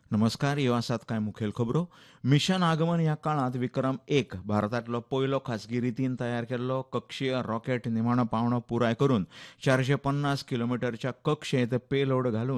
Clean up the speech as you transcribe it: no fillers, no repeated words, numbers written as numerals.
नमस्कार, ह्यो आसात कांय मुखेल खबरो. मिशन आगमन ह्या काळांत विक्रम-1 भारतांतलो पयलो खासगी रितीन तयार केल्लो कक्षीय रॉकेट निमाणो पावंडो पुराय करून 450 किलोमीटरच्या कक्षेत पेलोड घालून